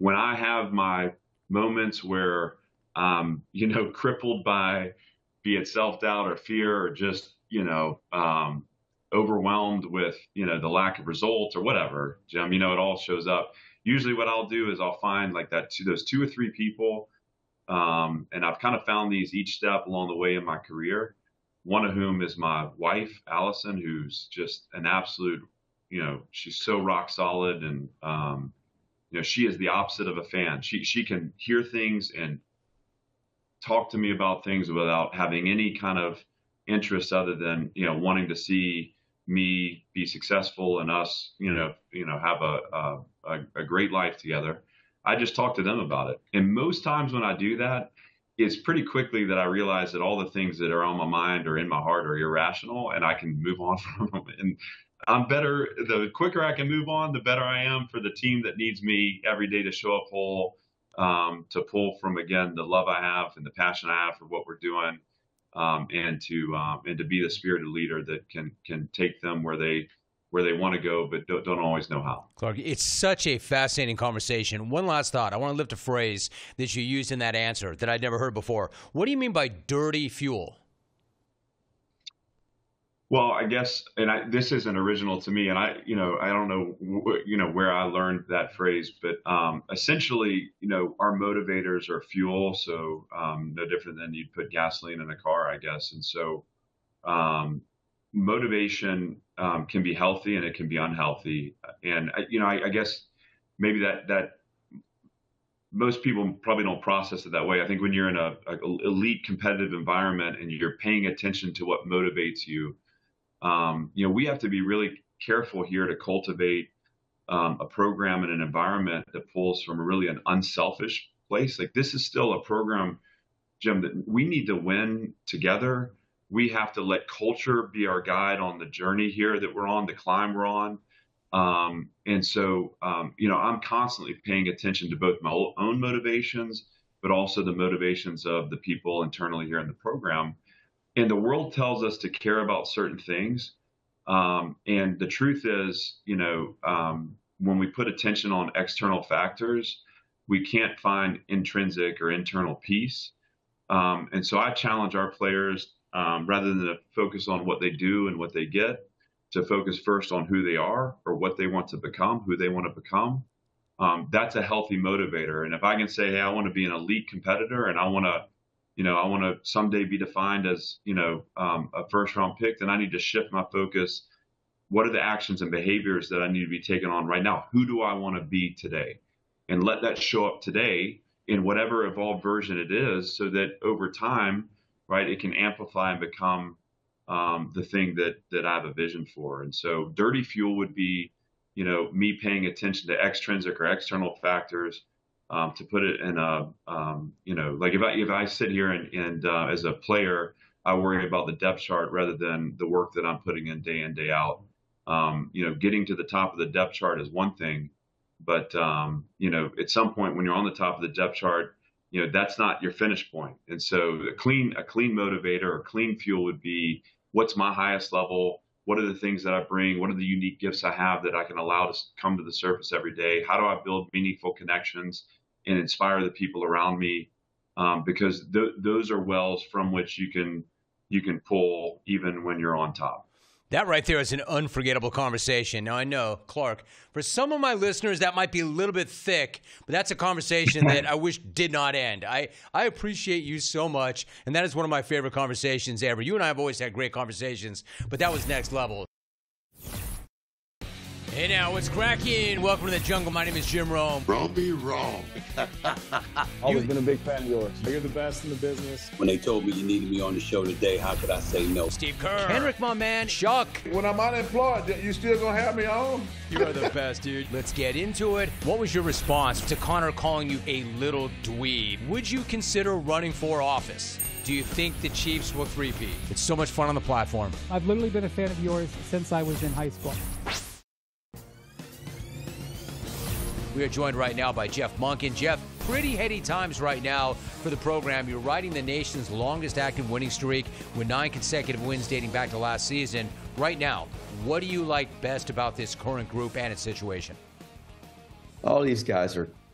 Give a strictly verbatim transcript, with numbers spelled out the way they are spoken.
when I have my moments where, um, you know, crippled by, be it self-doubt or fear or just, you know, um, overwhelmed with, you know, the lack of results or whatever, Jim, you know, it all shows up. Usually what I'll do is I'll find like that, two, those two or three people. Um, and I've kind of found these each step along the way in my career, one of whom is my wife, Allison, who's just an absolute, you know, she's so rock solid. And, um, you know, she is the opposite of a fan. She, she can hear things and talk to me about things without having any kind of interest other than, you know, wanting to see me be successful and us, you know, you know, have a, a, a great life together. I just talk to them about it. And most times when I do that, it's pretty quickly that I realize that all the things that are on my mind or in my heart are irrational and I can move on from them. And I'm better, the quicker I can move on, the better I am for the team that needs me every day to show up whole, um, to pull from, again, the love I have and the passion I have for what we're doing, um, and to um, and to be the spirited leader that can can take them where they where they want to go, but don't, don't always know how. Clark, it's such a fascinating conversation. One last thought. I want to lift a phrase that you used in that answer that I'd never heard before. What do you mean by dirty fuel? Well, I guess, and I, this isn't original to me, and I, you know, I don't know, you know, where I learned that phrase, but um, essentially, you know, our motivators are fuel, so um, no different than you'd put gasoline in a car, I guess. And so um, motivation um, can be healthy and it can be unhealthy. And, you know, I, I guess maybe that, that most people probably don't process it that way. I think when you're in a, a elite competitive environment and you're paying attention to what motivates you, Um, you know, we have to be really careful here to cultivate um, a program and an environment that pulls from really an unselfish place. Like, this is still a program, Jim, that we need to win together. We have to let culture be our guide on the journey here that we're on, the climb we're on. Um, and so, um, you know, I'm constantly paying attention to both my own motivations, but also the motivations of the people internally here in the program. And the world tells us to care about certain things. Um, and the truth is, you know, um, when we put attention on external factors, we can't find intrinsic or internal peace. Um, and so I challenge our players, um, rather than to focus on what they do and what they get, to focus first on who they are or what they want to become, who they want to become. Um, that's a healthy motivator. And if I can say, hey, I want to be an elite competitor and I want to, you know, I want to someday be defined as, you know, um, a first round pick, then I need to shift my focus. What are the actions and behaviors that I need to be taking on right now? Who do I want to be today? And let that show up today in whatever evolved version it is, so that over time, right, it can amplify and become um, the thing that, that I have a vision for. And so dirty fuel would be, you know, me paying attention to extrinsic or external factors. Um, to put it in a, um, you know, like if I if I sit here and, and uh, as a player, I worry about the depth chart rather than the work that I'm putting in day in, day out. Um, you know, getting to the top of the depth chart is one thing, but um, you know, at some point when you're on the top of the depth chart, you know, that's not your finish point. And so a clean a clean motivator or clean fuel would be, what's my highest level? What are the things that I bring? What are the unique gifts I have that I can allow to come to the surface every day? How do I build meaningful connections and inspire the people around me, um, because th- those are wells from which you can you can pull even when you're on top. That right there is an unforgettable conversation. Now, I know, Clark, for some of my listeners, that might be a little bit thick, but that's a conversation that I wish did not end. I, I appreciate you so much, and that is one of my favorite conversations ever. You and I have always had great conversations, but that was next level. Hey now, what's cracking? Welcome to the jungle. My name is Jim Rome. Rome be wrong. Always been a big fan of yours. You're the best in the business. When they told me you needed me on the show today, how could I say no? Steve Kerr. Henrik, my man. Chuck. When I'm unemployed, you still gonna have me on? You are the best, dude. Let's get into it. What was your response to Connor calling you a little dweeb? Would you consider running for office? Do you think the Chiefs will three-peat? It's so much fun on the platform. I've literally been a fan of yours since I was in high school. We are joined right now by Jeff Monken. Jeff, pretty heady times right now for the program. You're riding the nation's longest active winning streak with nine consecutive wins dating back to last season. Right now, what do you like best about this current group and its situation? All these guys are